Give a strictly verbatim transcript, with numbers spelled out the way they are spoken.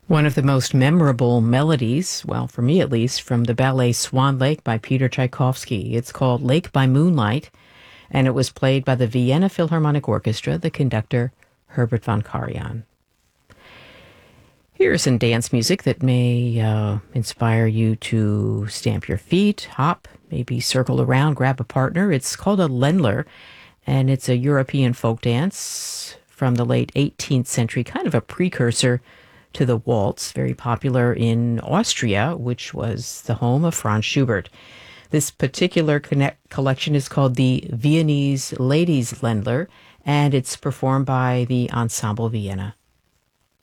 One of the most memorable melodies, well, for me at least, from the ballet Swan Lake by Peter Tchaikovsky. It's called Lake by Moonlight, and it was played by the Vienna Philharmonic Orchestra, the conductor Herbert von Karajan. Here's some dance music that may uh, inspire you to stamp your feet, hop, maybe circle around, grab a partner. It's called a Ländler, and it's a European folk dance from the late eighteenth century, kind of a precursor to the waltz, very popular in Austria, which was the home of Franz Schubert. This particular connect- collection is called the Viennese Ladies Ländler, and it's performed by the Ensemble Vienna.